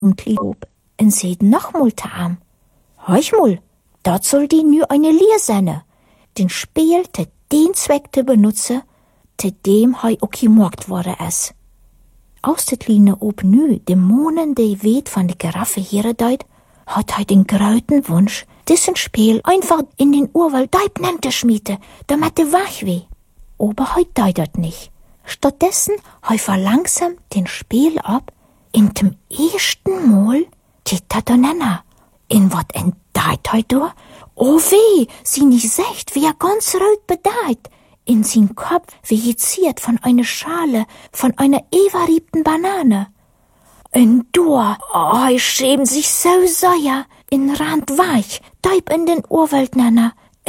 und Lieb und seht nochmal zu ihm. Heuch mal, dat soll die nu eine Lehr sein. Den Spiel te den Zweck te benutzen, te dem hei auch gemorgt worden is. Aus der Line ob nu de Monen de weet van de Giraffe heredeit, hat hei den grauten Wunsch, diesen Spiel einfach in den Urwald deib nennte schmiete, damit de wach weh. Aber hei deidert nicht. Stattdessen hei verlangsamt den Spiel ab, in dem ersten Mal geht da nenner. In wat entdeit hei do? Oh weh, sie nicht secht, wie ganz rot bedeit. In sin Kopf vejiziert von einer Schale, von einer everriebten Banane. Und du, hei schämt sich so sehr, in Rand weich, deib in den Urwald nenner.